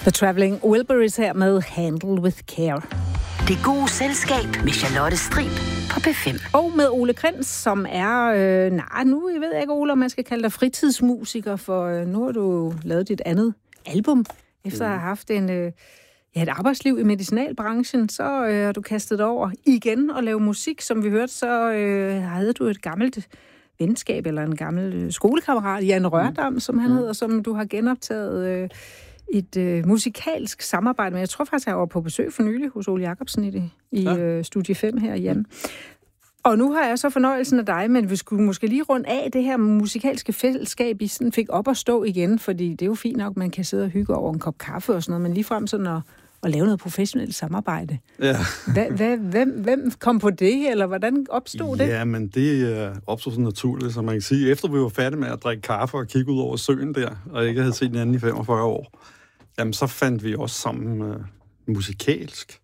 The Traveling Wilburys her med Handle with Care. Det gode selskab med Charlotte Strib på P5. Og med Ole Krens, som er, nu jeg ved jeg ikke, Ole, om man skal kalde dig fritidsmusiker, for nu har du lavet dit andet album, efter at have haft et arbejdsliv i medicinalbranchen, så har du kastet dig over igen og lave musik. Som vi hørte, så havde du et gammelt venskab, eller en gammel skolekammerat, Jan Rørdam, som han hedder, som du har genoptaget et musikalsk samarbejde med. Jeg tror faktisk, jeg var på besøg for nylig hos Ole Jacobsen i Studie 5 her hjemme. Og nu har jeg så fornøjelsen af dig, men vi skulle måske lige rundt af det her musikalske fællesskab, I sådan fik op at stå igen, fordi det er jo fint nok, man kan sidde og hygge over en kop kaffe og sådan noget, men ligefrem sådan at lave noget professionelt samarbejde. Ja. Hvem kom på det, eller hvordan opstod det? Ja, men det opstod så naturligt, som man kan sige. Efter vi var færdige med at drikke kaffe og kigge ud over søen der, og ikke havde set den anden i 45 år, jamen så fandt vi også sammen musikalsk.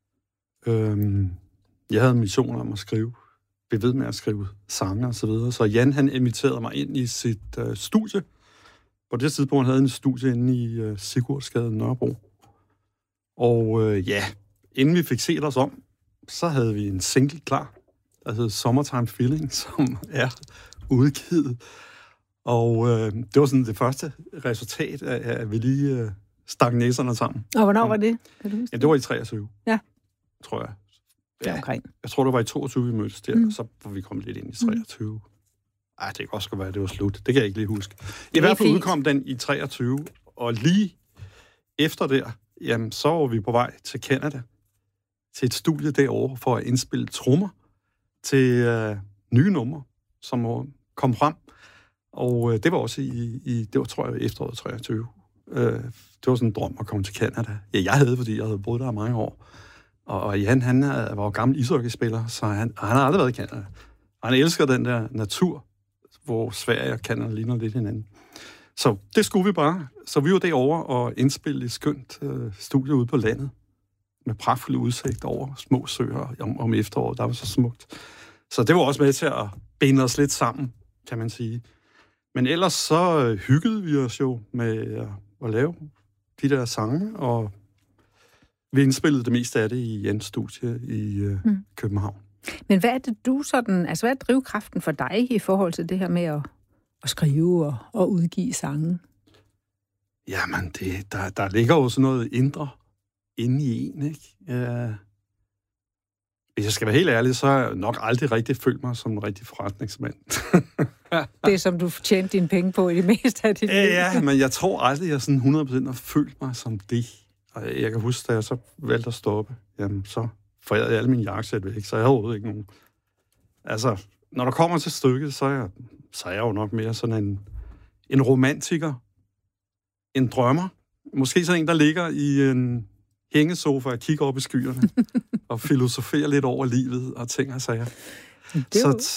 Jeg havde en mission om at skrive, vi ved med at skrive sange og så videre, så Jan han inviterede mig ind i sit studie. På det tidspunkt havde han et studie inde i Sigurdsgade Nørrebro. Og inden vi fik set os om, så havde vi en single klar, der hed Summertime Feeling, som er udgivet. Og det var sådan det første resultat af at vi lige stak næserne sammen. Og hvornår var det? Kan du huske? Ja, det var i 23. Ja. Tror jeg. Ja. Omkring. Jeg tror, det var i 22, vi mødtes der, og så var vi kommet lidt ind i 23. Ej, det kan også være, at det var slut. Det kan jeg ikke lige huske. I hvert fald udkom den i 23, og lige efter der, jamen, så var vi på vej til Canada, til et studie derovre, for at indspille trommer til nye numre, som kom frem. Og det var også det var, tror jeg, efteråret 23. Det var sådan en drøm at komme til Canada. Ja, jeg havde, fordi jeg havde boet der mange år. Og Jan, han var jo gammel ishockeyspiller, så han har aldrig været i Canada. Og han elsker den der natur, hvor Sverige og Canada ligner lidt hinanden. Så det skulle vi bare. Så vi var derovre og indspillede et skønt studie ude på landet, med pragtfuld udsigt over små søer om efteråret. Der var så smukt. Så det var også med til at binde os lidt sammen, kan man sige. Men ellers så hyggede vi os jo med at lave de der sange, og vi indspillede det meste af det i Jens studie i København. Men hvad er det du sådan, altså hvad er drivkraften for dig i forhold til det her med at skrive og udgive sange? Jamen, der ligger jo sådan noget indre inde i en, ikke? Hvis jeg skal være helt ærlig, så har jeg nok aldrig rigtig følt mig som en rigtig forretningsmand. Det, som du tjente dine penge på i det meste af dit liv. Ja, men jeg tror aldrig, jeg sådan 100% har følt mig som det. Og jeg kan huske, da jeg så valgte at stoppe, jamen så forærede jeg alle mine jakkesæt væk, så jeg havde overhovedet ikke nogen. Altså, når der kommer til stykket, så er jeg jo nok mere sådan en romantiker, en drømmer. Måske sådan en, der ligger i en hængesofa og kigger op i skyerne og filosoferer lidt over livet og ting og sager.